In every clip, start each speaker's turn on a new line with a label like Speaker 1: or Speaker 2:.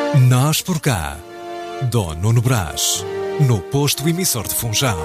Speaker 1: Nós por cá, Dom Nuno Brás, no posto emissor de Funchal.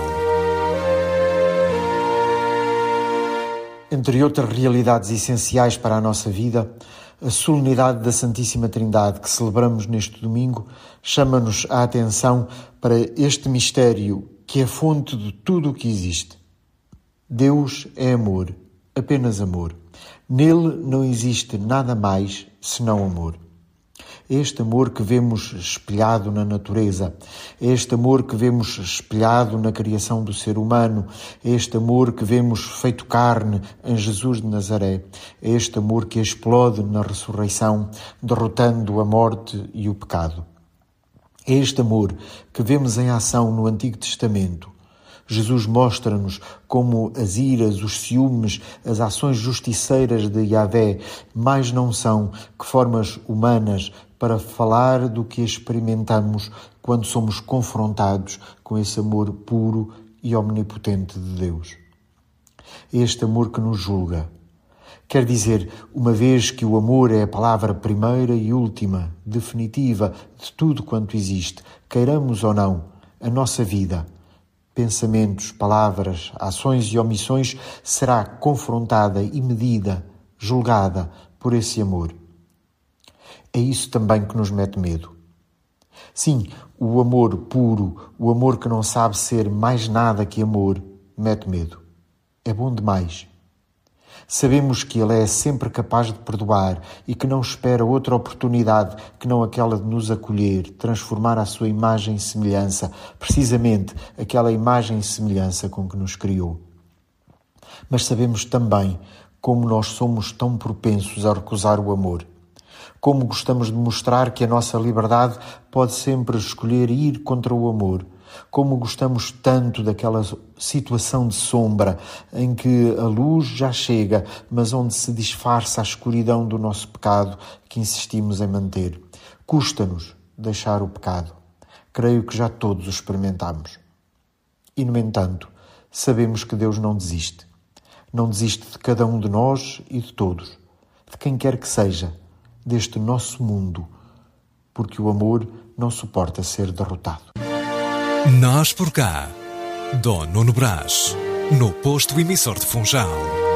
Speaker 2: Entre outras realidades essenciais para a nossa vida, a solenidade da Santíssima Trindade que celebramos neste domingo chama-nos a atenção para este mistério que é fonte de tudo o que existe. Deus é amor, apenas amor. Nele não existe nada mais senão amor. É este amor que vemos espelhado na natureza, é este amor que vemos espelhado na criação do ser humano, é este amor que vemos feito carne em Jesus de Nazaré, é este amor que explode na ressurreição, derrotando a morte e o pecado. É este amor que vemos em ação no Antigo Testamento. Jesus mostra-nos como as iras, os ciúmes, as ações justiceiras de Yahvé mais não são que formas humanas para falar do que experimentamos quando somos confrontados com esse amor puro e omnipotente de Deus. É este amor que nos julga. Quer dizer, uma vez que o amor é a palavra primeira e última, definitiva de tudo quanto existe, queiramos ou não, a nossa vida, pensamentos, palavras, ações e omissões será confrontada e medida, julgada por esse amor. É isso também que nos mete medo. Sim, o amor puro, o amor que não sabe ser mais nada que amor, mete medo. É bom demais. Sabemos que Ele é sempre capaz de perdoar e que não espera outra oportunidade que não aquela de nos acolher, transformar a sua imagem e semelhança, precisamente aquela imagem e semelhança com que nos criou. Mas sabemos também como nós somos tão propensos a recusar o amor. Como gostamos de mostrar que a nossa liberdade pode sempre escolher ir contra o amor. Como gostamos tanto daquela situação de sombra em que a luz já chega, mas onde se disfarça a escuridão do nosso pecado que insistimos em manter. Custa-nos deixar o pecado. Creio que já todos o experimentamos. E, no entanto, sabemos que Deus não desiste. Não desiste de cada um de nós e de todos, de quem quer que seja, deste nosso mundo, porque o amor não suporta ser derrotado.
Speaker 1: Nós por cá, Dom Nuno Brás, no posto emissor de Funchal.